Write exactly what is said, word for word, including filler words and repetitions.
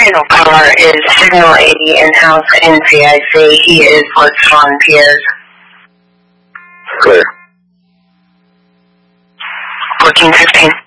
Randall Carr is Signal eighty in-house N C I C. He is with Volunteers. Clear. fourteen fifteen.